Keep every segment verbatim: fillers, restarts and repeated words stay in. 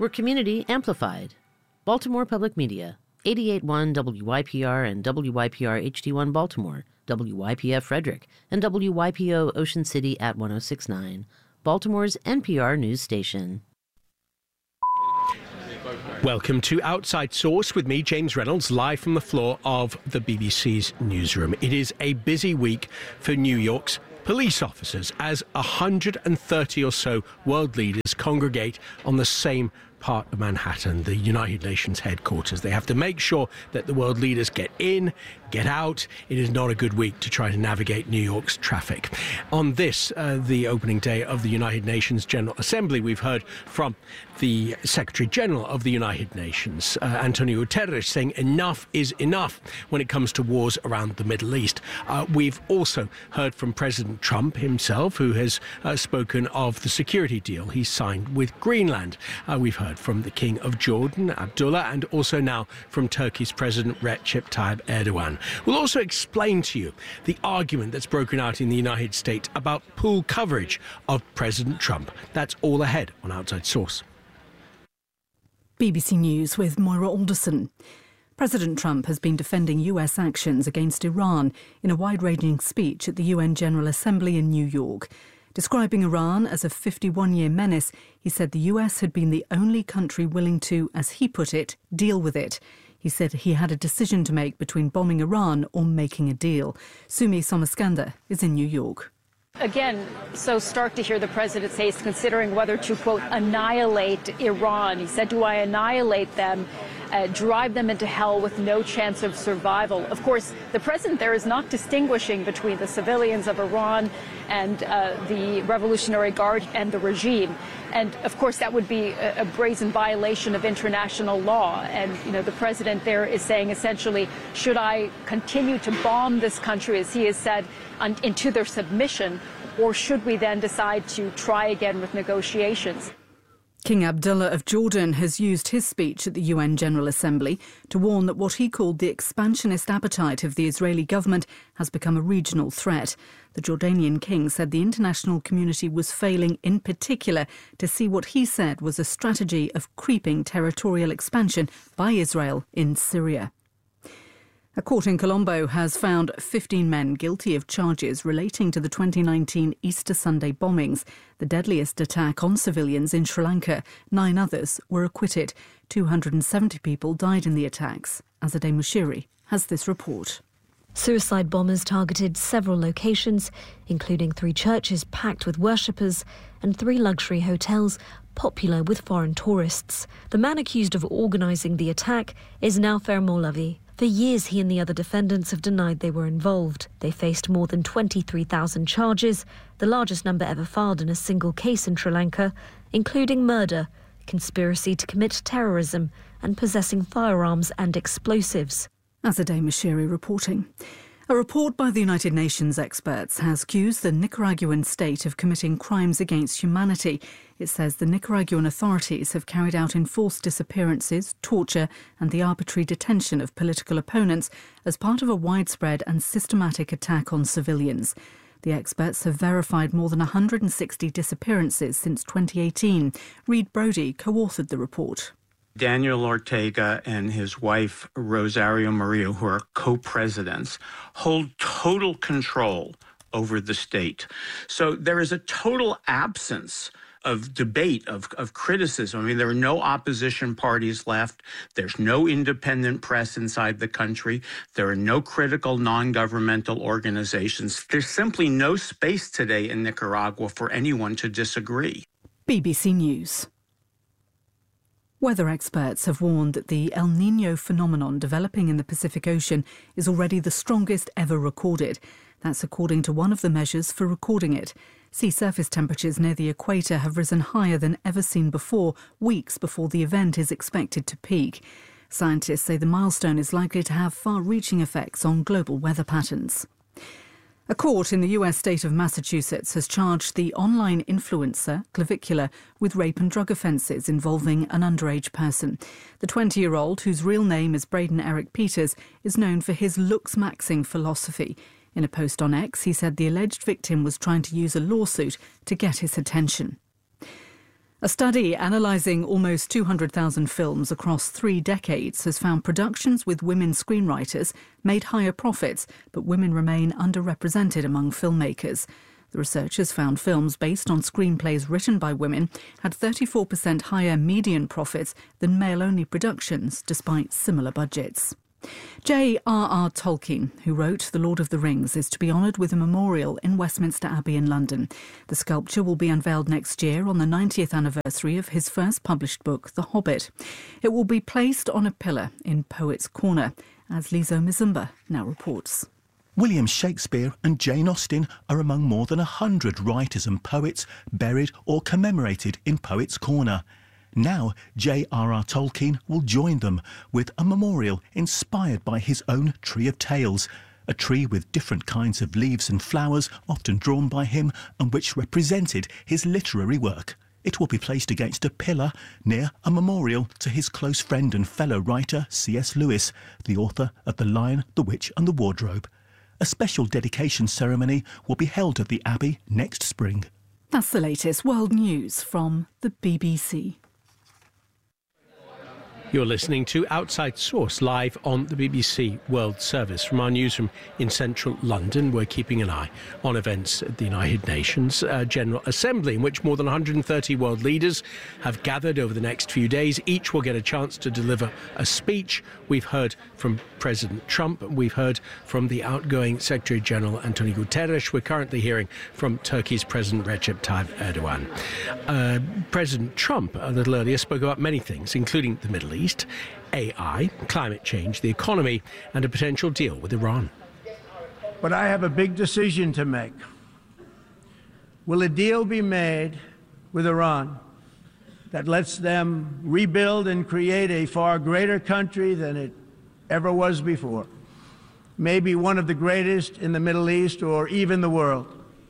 We're community amplified. Baltimore Public Media, eighty-eight point one W Y P R and W Y P R H D one Baltimore, W Y P F Frederick, and W Y P O Ocean City at one oh six point nine, Baltimore's N P R news station. Welcome to Outside Source with me, James Reynolds, live from the floor of the B B C's newsroom. It is a busy week for New York's police officers as one hundred thirty or so world leaders congregate on the same part of Manhattan, the United Nations headquarters. They have to make sure that the world leaders get in, get out. It is not a good week to try to navigate New York's traffic. On this, uh, the opening day of the United Nations General Assembly, we've heard from the Secretary General of the United Nations, uh, Antonio Guterres, saying enough is enough when it comes to wars around the Middle East. Uh, we've also heard from President Trump himself, who has uh, spoken of the security deal he signed with Greenland. Uh, we've heard from the King of Jordan, Abdullah, and also now from Turkey's President Recep Tayyip Erdogan. We'll also explain to you the argument that's broken out in the United States about pool coverage of President Trump. That's all ahead on Outside Source. B B C News with Moira Alderson. President Trump has been defending U S actions against Iran in a wide-ranging speech at the U N General Assembly in New York. Describing Iran as a fifty-one-year menace, he said the U S had been the only country willing to, as he put it, deal with it. He said he had a decision to make between bombing Iran or making a deal. Sumi Somaskanda is in New York. Again, so stark to hear the president say he's considering whether to, quote, annihilate Iran. He said, do I annihilate them, uh, drive them into hell with no chance of survival? Of course, the president there is not distinguishing between the civilians of Iran and uh, the Revolutionary Guard and the regime. And, of course, that would be a, a brazen violation of international law. And, you know, the president there is saying essentially, should I continue to bomb this country, as he has said, un- into their submission, or should we then decide to try again with negotiations? King Abdullah of Jordan has used his speech at the U N General Assembly to warn that what he called the expansionist appetite of the Israeli government has become a regional threat. The Jordanian king said the international community was failing in particular to see what he said was a strategy of creeping territorial expansion by Israel in Syria. A court in Colombo has found fifteen men guilty of charges relating to the twenty nineteen Easter Sunday bombings, the deadliest attack on civilians in Sri Lanka. Nine others were acquitted. two hundred seventy people died in the attacks. Azadeh Mushiri has this report. Suicide bombers targeted several locations, including three churches packed with worshippers and three luxury hotels popular with foreign tourists. The man accused of organising the attack is Naufer Molavi. For years, he and the other defendants have denied they were involved. They faced more than twenty-three thousand charges, the largest number ever filed in a single case in Sri Lanka, including murder, conspiracy to commit terrorism, and possessing firearms and explosives. Azadeh Mushiri reporting. A report by the United Nations experts has accused the Nicaraguan state of committing crimes against humanity. It says the Nicaraguan authorities have carried out enforced disappearances, torture and the arbitrary detention of political opponents as part of a widespread and systematic attack on civilians. The experts have verified more than one hundred sixty disappearances since twenty eighteen. Reed Brody co-authored the report. Daniel Ortega and his wife, Rosario Murillo, who are co-presidents, hold total control over the state. So there is a total absence of debate, of, of criticism. I mean, there are no opposition parties left. There's no independent press inside the country. There are no critical non-governmental organizations. There's simply no space today in Nicaragua for anyone to disagree. B B C News. Weather experts have warned that the El Niño phenomenon developing in the Pacific Ocean is already the strongest ever recorded. That's according to one of the measures for recording it. Sea surface temperatures near the equator have risen higher than ever seen before, weeks before the event is expected to peak. Scientists say the milestone is likely to have far-reaching effects on global weather patterns. A court in the U S state of Massachusetts has charged the online influencer, Clavicula, with rape and drug offences involving an underage person. The twenty-year-old, whose real name is Braden Eric Peters, is known for his looks-maxing philosophy. In a post on X, he said the alleged victim was trying to use a lawsuit to get his attention. A study analysing almost two hundred thousand films across three decades has found productions with women screenwriters made higher profits, but women remain underrepresented among filmmakers. The researchers found films based on screenplays written by women had thirty-four percent higher median profits than male-only productions, despite similar budgets. J R R Tolkien, who wrote The Lord of the Rings, is to be honoured with a memorial in Westminster Abbey in London. The sculpture will be unveiled next year on the ninetieth anniversary of his first published book, The Hobbit. It will be placed on a pillar in Poets' Corner, as Lizo Mizumba now reports. William Shakespeare and Jane Austen are among more than a hundred writers and poets buried or commemorated in Poets' Corner. Now, J R R Tolkien will join them with a memorial inspired by his own Tree of Tales, a tree with different kinds of leaves and flowers, often drawn by him, and which represented his literary work. It will be placed against a pillar near a memorial to his close friend and fellow writer C S Lewis, the author of The Lion, the Witch and the Wardrobe. A special dedication ceremony will be held at the Abbey next spring. That's the latest world news from the B B C. You're listening to Outside Source live on the B B C World Service. From our newsroom in central London, we're keeping an eye on events at the United Nations uh, General Assembly, in which more than one hundred thirty world leaders have gathered over the next few days. Each will get a chance to deliver a speech. We've heard from President Trump. We've heard from the outgoing Secretary General Antonio Guterres. We're currently hearing from Turkey's President Recep Tayyip Erdogan. Uh, President Trump, a little earlier, spoke about many things, including the Middle East, A I, climate change, the economy, and a potential deal with Iran. But I have a big decision to make. Will a deal be made with Iran that lets them rebuild and create a far greater country than it ever was before? Maybe one of the greatest in the Middle East or even the world?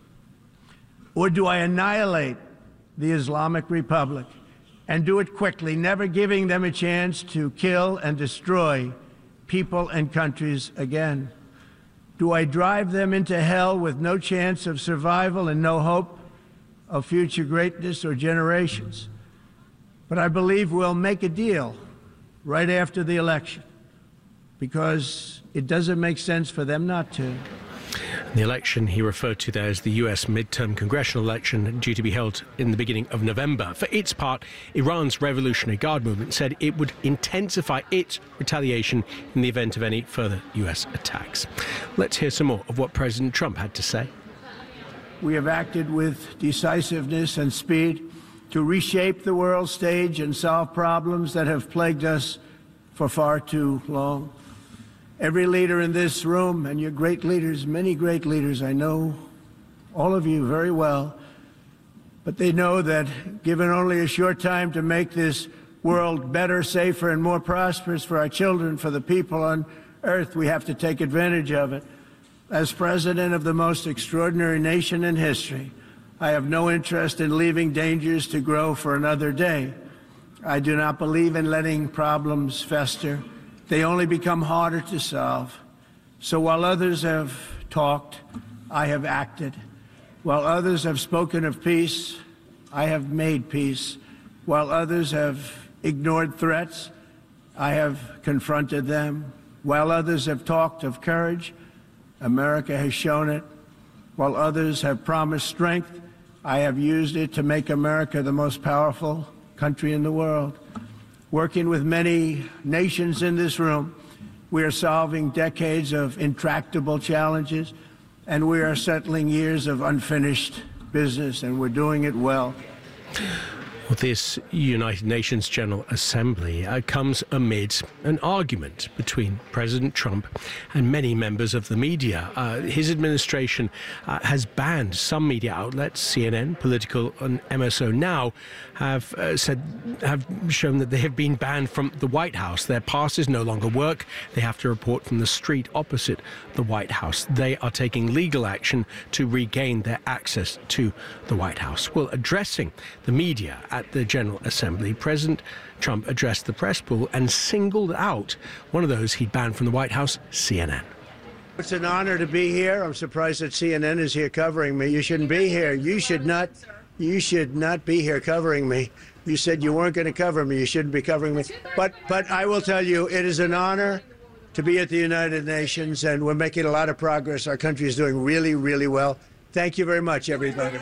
Or do I annihilate the Islamic Republic and do it quickly, never giving them a chance to kill and destroy people and countries again? Do I drive them into hell with no chance of survival and no hope of future greatness or generations? But I believe we'll make a deal right after the election, because it doesn't make sense for them not to. The election he referred to there is the U S midterm congressional election due to be held in the beginning of November. For its part, Iran's Revolutionary Guard movement said it would intensify its retaliation in the event of any further U S attacks. Let's hear some more of what President Trump had to say. We have acted with decisiveness and speed to reshape the world stage and solve problems that have plagued us for far too long. Every leader in this room, and you're great leaders, many great leaders, I know all of you very well, but they know that given only a short time to make this world better, safer, and more prosperous for our children, for the people on earth, we have to take advantage of it. As president of the most extraordinary nation in history, I have no interest in leaving dangers to grow for another day. I do not believe in letting problems fester. They only become harder to solve. So while others have talked, I have acted. While others have spoken of peace, I have made peace. While others have ignored threats, I have confronted them. While others have talked of courage, America has shown it. While others have promised strength, I have used it to make America the most powerful country in the world. Working with many nations in this room, we are solving decades of intractable challenges, and we are settling years of unfinished business, and we're doing it well. Well, this United Nations General Assembly uh, comes amid an argument between President Trump and many members of the media. Uh, his administration uh, has banned some media outlets, C N N, Political, and M S O Now, have uh, said have shown that they have been banned from the White House. Their passes no longer work. They have to report from the street opposite the White House. They are taking legal action to regain their access to the White House. Well, addressing the media at the General Assembly, President Trump addressed the press pool and singled out one of those he'd banned from the White House, C N N. It's an honor to be here. I'm surprised that C N N is here covering me. You shouldn't be here. You should not, you should not be here covering me. You said you weren't going to cover me. You shouldn't be covering me. But, but I will tell you, it is an honor to be at the United Nations, and we're making a lot of progress. Our country is doing really, really well. Thank you very much, everybody.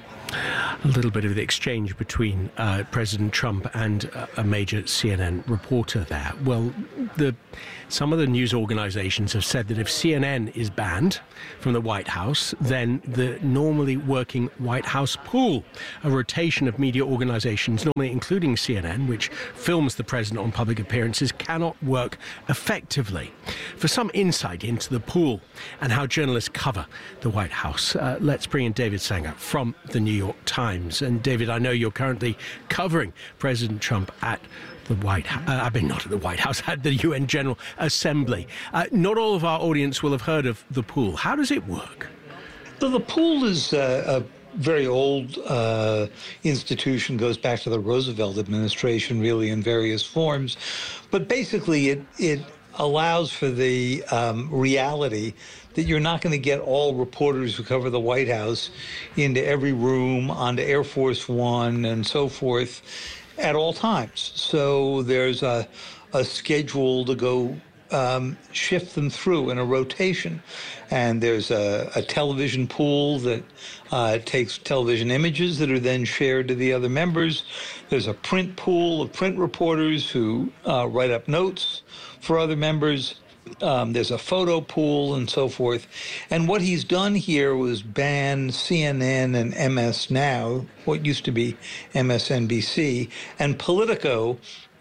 A little bit of the exchange between uh, President Trump and uh, a major C N N reporter there. Well, the, some of the news organizations have said that if C N N is banned from the White House, then the normally working White House pool, a rotation of media organizations, normally including C N N, which films the president on public appearances, cannot work effectively. For some insight into the pool and how journalists cover the White House, uh, let's bring in David Sanger from the New York Times. And David, I know you're currently covering President Trump at the White House, uh, I mean not at the White House, at the U N General Assembly. Uh, not all of our audience will have heard of the pool. How does it work? So the pool is uh, a very old uh, institution, goes back to the Roosevelt administration, really, in various forms. But basically it, it allows for the um, reality that you're not going to get all reporters who cover the White House into every room, onto Air Force One, and so forth at all times. So there's a, a schedule to go um, shift them through in a rotation. And there's a, a television pool that uh, takes television images that are then shared to the other members. There's a print pool of print reporters who uh, write up notes for other members. Um, there's a photo pool and so forth. And what he's done here was ban C N N and M S Now, what used to be M S N B C, and Politico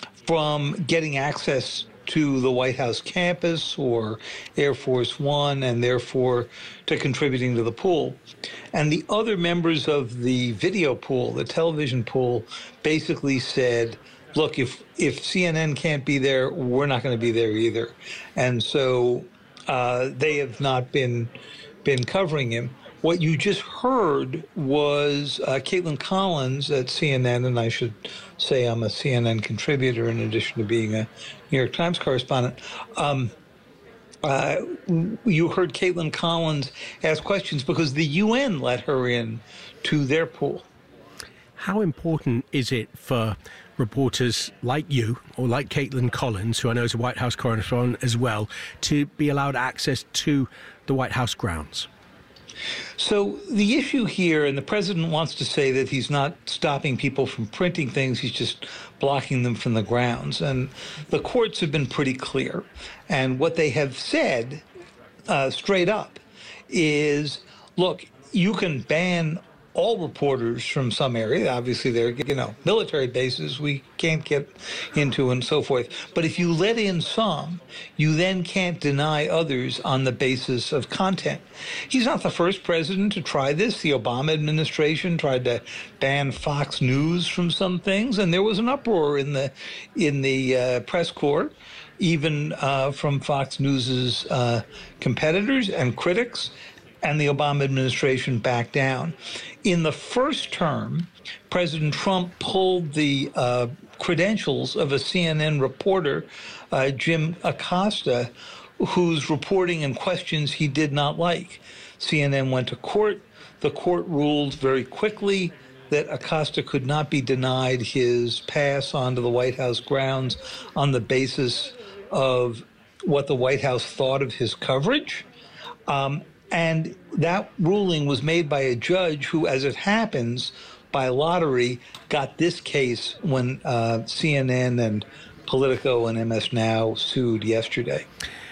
from getting access to the White House campus or Air Force One, and therefore to contributing to the pool. And the other members of the video pool, the television pool, basically said, look, if if C N N can't be there, we're not going to be there either. And so uh, they have not been been covering him. What you just heard was uh, Caitlin Collins at C N N, and I should say I'm a C N N contributor in addition to being a New York Times correspondent. Um, uh, you heard Caitlin Collins ask questions because the U N let her in to their pool. How important is it for reporters like you, or like Caitlin Collins, who I know is a White House correspondent as well, to be allowed access to the White House grounds? So the issue here, and the president wants to say that he's not stopping people from printing things, he's just blocking them from the grounds. And the courts have been pretty clear. And what they have said uh, straight up is, look, you can ban all reporters from some area. Obviously, they're, you know, military bases we can't get into and so forth. But if you let in some, you then can't deny others on the basis of content. He's not the first president to try this. The Obama administration tried to ban Fox News from some things, and there was an uproar in the in the uh, press corps, even uh, from Fox News's uh, competitors and critics. And the Obama administration backed down. In the first term, President Trump pulled the uh, credentials of a C N N reporter, uh, Jim Acosta, whose reporting and questions he did not like. C N N went to court. The court ruled very quickly that Acosta could not be denied his pass onto the White House grounds on the basis of what the White House thought of his coverage. Um, And that ruling was made by a judge who, as it happens, by lottery, got this case when uh, C N N and Politico and M S Now sued yesterday.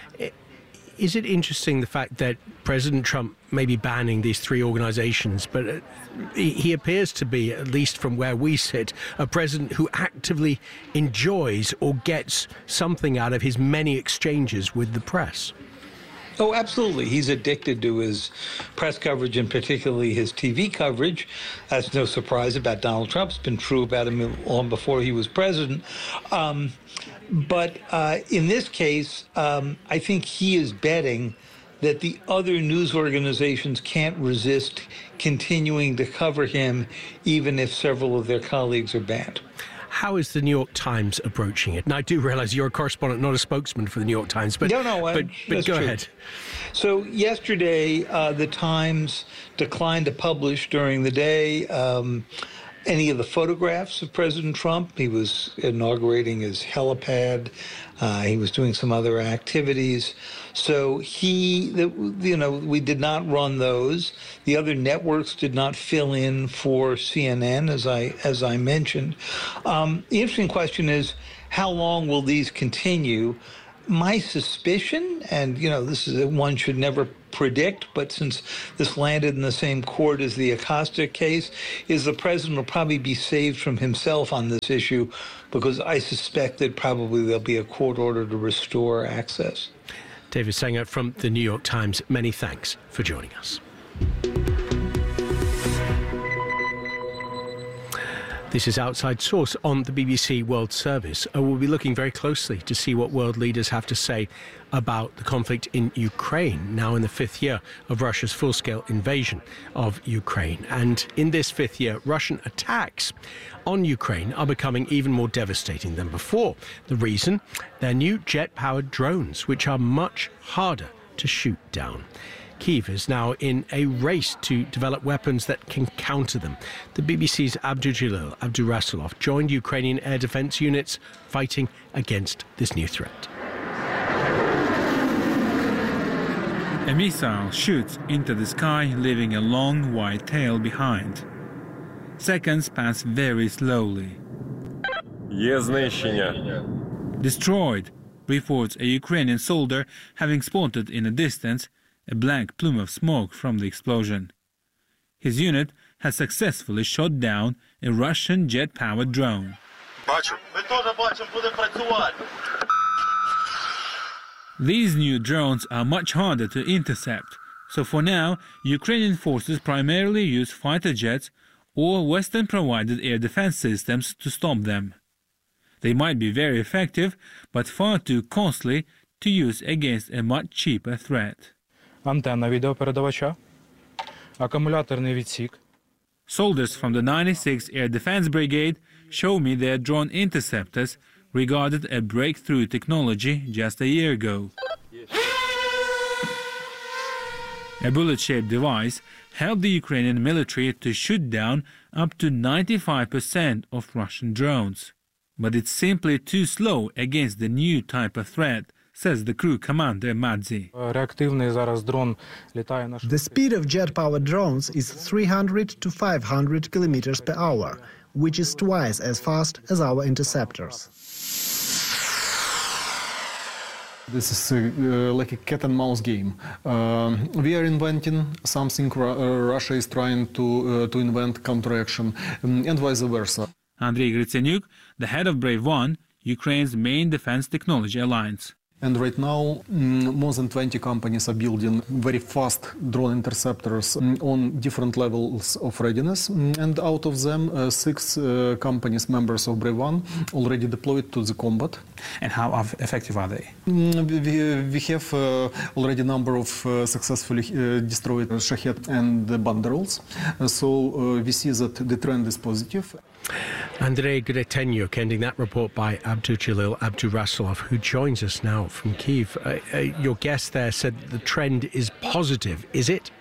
Is it interesting, the fact that President Trump may be banning these three organizations, but he appears to be, at least from where we sit, a president who actively enjoys or gets something out of his many exchanges with the press? Oh, absolutely. He's addicted to his press coverage, and particularly his T V coverage. That's no surprise about Donald Trump. It's been true about him long before he was president. Um, but uh, in this case, um, I think he is betting that the other news organizations can't resist continuing to cover him, even if several of their colleagues are banned. how is the New York Times approaching it? And I do realize you're a correspondent, not a spokesman for the New York Times, but, no, no, but, but go true. ahead. So yesterday, uh, the Times declined to publish during the day um, any of the photographs of President Trump. He was inaugurating his helipad. Uh, he was doing some other activities. So he, you know, we did not run those. The other networks did not fill in for C N N, as I as I mentioned. Um, the interesting question is, how long will these continue? My suspicion, and you know, this is one should never predict, but since this landed in the same court as the Acosta case, is the president will probably be saved from himself on this issue, because I suspect that probably there'll be a court order to restore access. David Sanger from the New York Times, many thanks for joining us. This is Outside Source on the B B C World Service. Uh, we'll be looking very closely to see what world leaders have to say about the conflict in Ukraine, now in the fifth year of Russia's full-scale invasion of Ukraine. And in this fifth year, Russian attacks on Ukraine are becoming even more devastating than before. The reason? Their new jet-powered drones, which are much harder to shoot down. Kyiv is now in a race to develop weapons that can counter them. The B B C's Abdujalil Abdurasulov joined Ukrainian air defense units fighting against this new threat. A missile shoots into the sky, leaving a long white tail behind. Seconds pass very slowly. Destroyed, reports a Ukrainian soldier having spotted in the distance a black plume of smoke from the explosion. His unit has successfully shot down a Russian jet-powered drone. These new drones are much harder to intercept, so for now, Ukrainian forces primarily use fighter jets or Western-provided air defense systems to stop them. They might be very effective, but far too costly to use against a much cheaper threat. Антенна відеопередавача, акумуляторний відсік. Soldiers from the ninety-sixth Air Defense Brigade show me their drone interceptors, regarded a breakthrough technology just a year ago. A bullet-shaped device helped the Ukrainian military to shoot down up to ninety-five percent of Russian drones. But it's simply too slow against the new type of threat, says the crew commander Madzi. The speed of jet-powered drones is three hundred to five hundred kilometers per hour, which is twice as fast as our interceptors. This is uh, like a cat and mouse game. Uh, we are inventing something uh, Russia is trying to uh, to invent counteraction, um, and vice versa. Andrei Gritsenyuk, the head of Brave One, Ukraine's main defense technology alliance. And right now, mm, more than twenty companies are building very fast drone interceptors mm, on different levels of readiness. Mm, and out of them, uh, six uh, companies, members of Brave One, already deployed to the combat. And how effective are they? Mm, we, we have uh, already a number of uh, successfully uh, destroyed Shahed and the Banderols. Uh, so uh, we see that the trend is positive. Andrei Greteniuk ending that report by Abdujalil Abdurasulov, who joins us now from Kyiv. Uh, uh, your guest there said the trend is positive. Is it?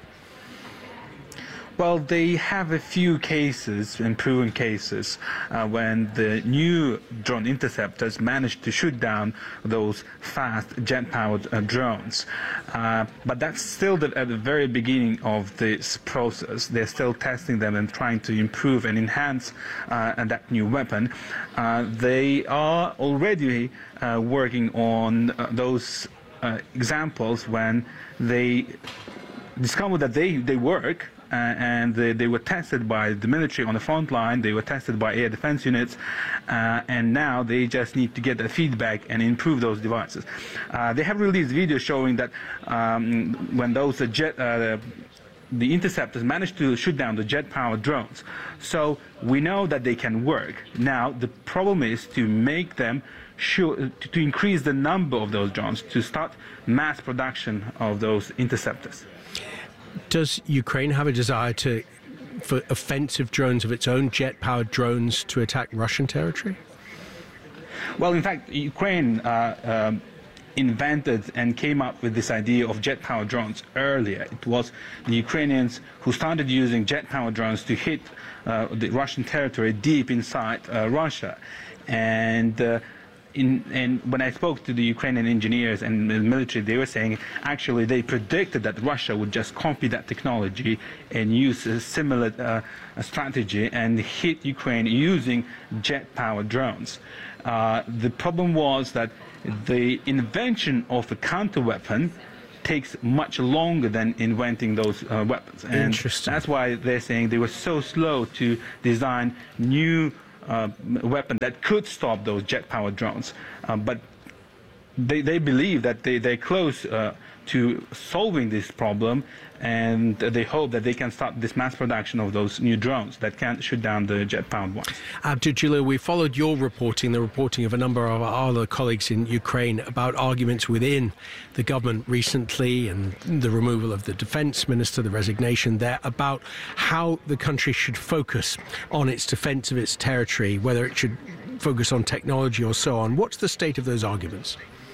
Well, they have a few cases, and proven cases, uh, when the new drone interceptors managed to shoot down those fast jet-powered uh, drones. Uh, but that's still the, at the very beginning of this process. They're still testing them and trying to improve and enhance uh, that new weapon. Uh, they are already uh, working on uh, those uh, examples when they discover that they, they work. Uh, and they, they were tested by the military on the front line, they were tested by air defense units, uh, and now they just need to get the feedback and improve those devices. Uh, they have released videos showing that um, when those uh, jet, uh, the interceptors managed to shoot down the jet-powered drones. So we know that they can work. Now the problem is to make them sure, to, to increase the number of those drones, to start mass production of those interceptors. Does Ukraine have a desire to, for offensive drones of its own, jet-powered drones, to attack Russian territory? Well, in fact, Ukraine uh, um, invented and came up with this idea of jet-powered drones earlier. It was the Ukrainians who started using jet-powered drones to hit uh, the Russian territory deep inside uh, Russia. And uh, In, and when I spoke to the Ukrainian engineers and the military, they were saying actually they predicted that Russia would just copy that technology and use a similar uh, strategy and hit Ukraine using jet-powered drones. Uh, the problem was that the invention of a counter-weapon takes much longer than inventing those uh, weapons. And that's why they're saying they were so slow to design new Uh, weapon that could stop those jet-powered drones. Uh, but they, they believe that they, they're close uh, to solving this problem, and they hope that they can start this mass production of those new drones that can shoot down the jet-powered ones. Abdu Jalil, we followed your reporting, the reporting of a number of our other colleagues in Ukraine about arguments within the government recently and the removal of the defense minister, the resignation there, about how the country should focus on its defense of its territory, whether it should focus on technology or so on. What's the state of those arguments?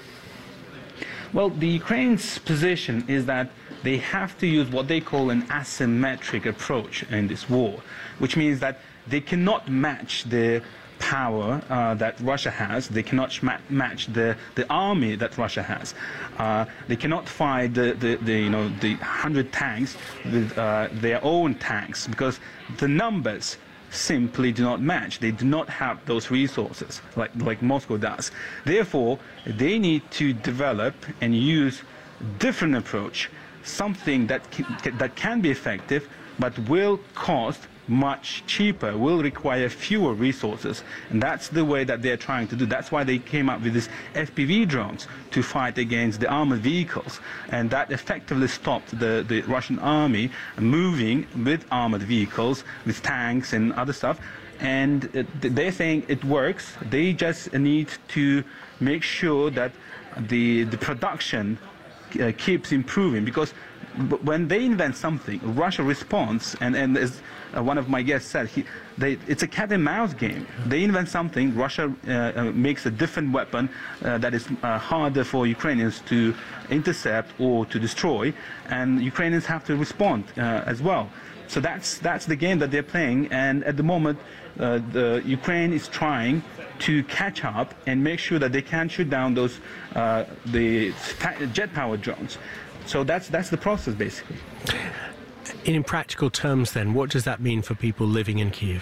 Well, the Ukraine's position is that they have to use what they call an asymmetric approach in this war, which means that they cannot match the power uh, that Russia has. They cannot ma match the, the army that Russia has. Uh, they cannot fight the, the, the, you know, the hundred tanks with uh, their own tanks, because the numbers simply do not match. They do not have those resources like, like Moscow does. Therefore, they need to develop and use different approach, something that can, that can be effective but will cost much cheaper, will require fewer resources. And that's the way that they're trying to do. That's why they came up with these F P V drones to fight against the armored vehicles. And that effectively stopped the, the Russian army moving with armored vehicles, with tanks and other stuff. And it, they're saying it works. They just need to make sure that the, the production uh, keeps improving, because when they invent something, Russia responds, and, and as uh, one of my guests said, he, they, it's a cat and mouse game. They invent something, Russia uh, uh, makes a different weapon uh, that is uh, harder for Ukrainians to intercept or to destroy, and Ukrainians have to respond uh, as well. So that's, that's the game that they're playing, and at the moment, uh, the Ukraine is trying to catch up and make sure that they can shoot down those uh, the jet-powered drones. So that's, that's the process, basically. In practical terms, then, what does that mean for people living in Kyiv?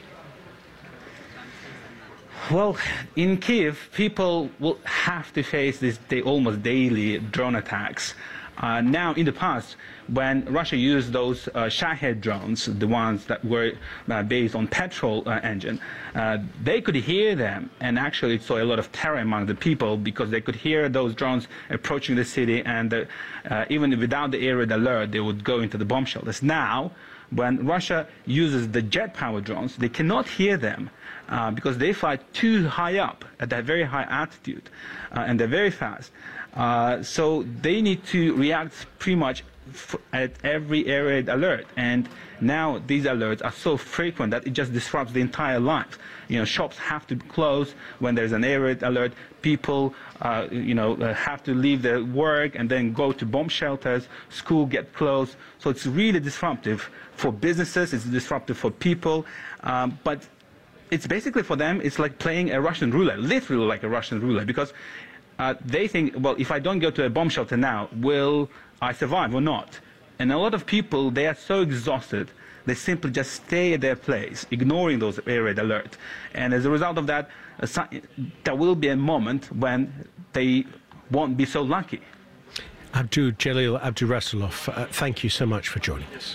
Well, in Kyiv, people will have to face these they almost daily drone attacks. Uh, now, in the past, when Russia used those uh, Shahed drones, the ones that were uh, based on petrol uh, engine, uh, they could hear them, and actually it saw a lot of terror among the people, because they could hear those drones approaching the city, and uh, uh, even without the air raid alert, they would go into the bomb shelters. Now, when Russia uses the jet-powered drones, they cannot hear them uh, because they fly too high up at that very high altitude, uh, and they're very fast. Uh, so they need to react pretty much f at every air raid alert, and now these alerts are so frequent that it just disrupts the entire life. You know, shops have to close when there's an air raid alert. People, uh, you know, uh, have to leave their work and then go to bomb shelters. School get closed. So it's really disruptive for businesses. It's disruptive for people, um, but it's basically for them. It's like playing a Russian roulette, literally like a Russian roulette, because Uh, they think, well, if I don't go to a bomb shelter now, will I survive or not? And a lot of people, they are so exhausted, they simply just stay at their place, ignoring those air raid alerts. And as a result of that, uh, there will be a moment when they won't be so lucky. Abdu Jalil Abdurasulov, uh, thank you so much for joining us.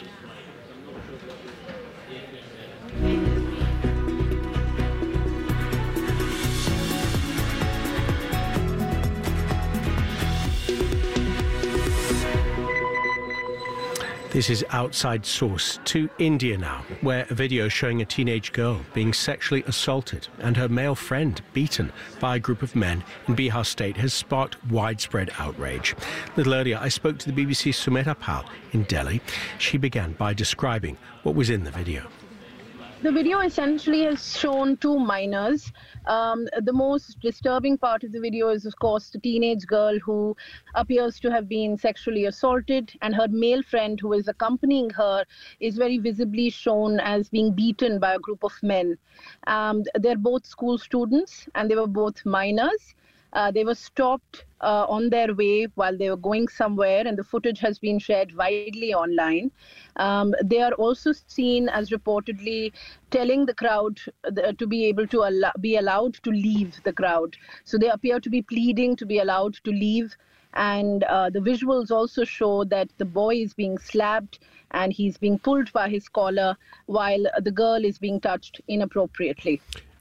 This is Outside Source to India now, where a video showing a teenage girl being sexually assaulted and her male friend beaten by a group of men in Bihar state has sparked widespread outrage. A little earlier, I spoke to the B B C's Sumita Pal in Delhi. She began by describing what was in the video. The video essentially has shown two minors. Um, the most disturbing part of the video is, of course, the teenage girl who appears to have been sexually assaulted, and her male friend who is accompanying her is very visibly shown as being beaten by a group of men. Um, they're both school students, and they were both minors. Uh, they were stopped uh, on their way while they were going somewhere, and the footage has been shared widely online. Um, they are also seen as reportedly telling the crowd the, to be able to al- be allowed to leave the crowd. So they appear to be pleading to be allowed to leave. And uh, the visuals also show that the boy is being slapped and he's being pulled by his collar while the girl is being touched inappropriately.